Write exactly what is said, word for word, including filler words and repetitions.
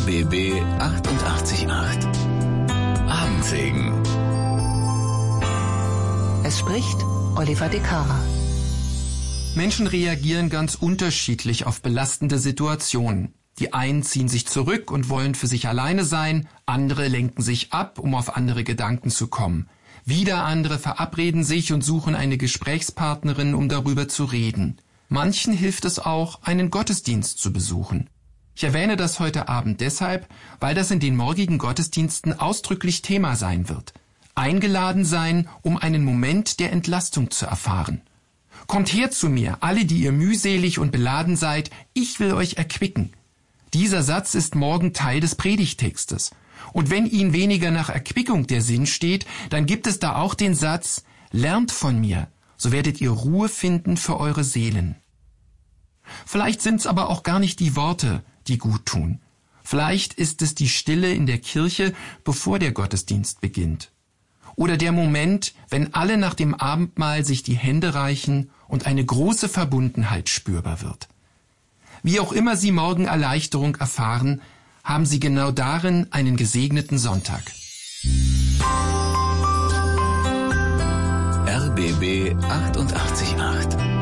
B B achtundachtzig Komma acht. Abendsegen. Es spricht Oliver de Cara. Menschen reagieren ganz unterschiedlich auf belastende Situationen. Die einen ziehen sich zurück und wollen für sich alleine sein, andere lenken sich ab, um auf andere Gedanken zu kommen. Wieder andere verabreden sich und suchen eine Gesprächspartnerin, um darüber zu reden. Manchen hilft es auch, einen Gottesdienst zu besuchen. Ich erwähne das heute Abend deshalb, weil das in den morgigen Gottesdiensten ausdrücklich Thema sein wird. Eingeladen sein, um einen Moment der Entlastung zu erfahren. Kommt her zu mir, alle, die ihr mühselig und beladen seid, ich will euch erquicken. Dieser Satz ist morgen Teil des Predigttextes. Und wenn Ihnen weniger nach Erquickung der Sinn steht, dann gibt es da auch den Satz, lernt von mir, so werdet ihr Ruhe finden für eure Seelen. Vielleicht sind's aber auch gar nicht die Worte, die gut tun. Vielleicht ist es die Stille in der Kirche, bevor der Gottesdienst beginnt. Oder der Moment, wenn alle nach dem Abendmahl sich die Hände reichen und eine große Verbundenheit spürbar wird. Wie auch immer Sie morgen Erleichterung erfahren, haben Sie genau darin einen gesegneten Sonntag. R B B achtundachtzig Komma acht.